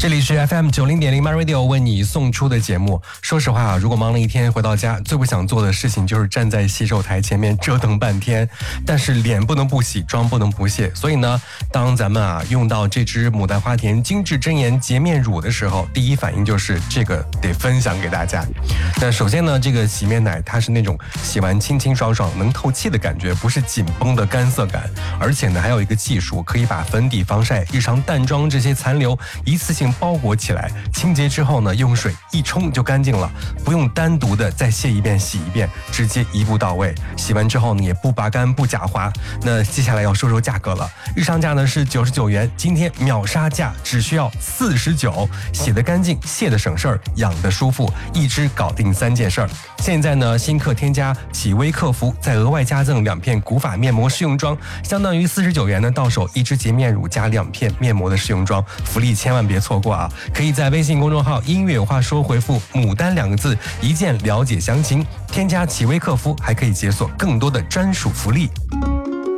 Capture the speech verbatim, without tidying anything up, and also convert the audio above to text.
这里是 F M 九零点零 My Radio 为你送出的节目。说实话，如果忙了一天回到家，最不想做的事情就是站在洗手台前面折腾半天。但是脸不能不洗，妆不能不卸，所以呢，当咱们啊用到这支牡丹花田精致真颜洁面乳的时候，第一反应就是这个得分享给大家。那首先呢，这个洗面奶它是那种洗完清清爽爽能透气的感觉，不是紧绷的干涩感。而且呢，还有一个技术可以把粉底、防晒、日常淡妆这些残留一次性包裹起来，清洁之后呢，用水一冲就干净了，不用单独的再卸一遍洗一遍，直接一步到位。洗完之后呢，也不拔干不假滑。那接下来要说说价格了，日常价呢是九十九元，今天秒杀价只需要四十九，洗得干净，卸得省事儿，养得舒服，一支搞定三件事儿。现在呢，新客添加启微客服，再额外加赠两片古法面膜试用装，相当于四十九元呢到手一支洁面乳加两片面膜的试用装，福利千万别错过啊！可以在微信公众号音乐有话说回复牡丹两个字，一键了解详情，添加启微客服还可以解锁更多的专属福利。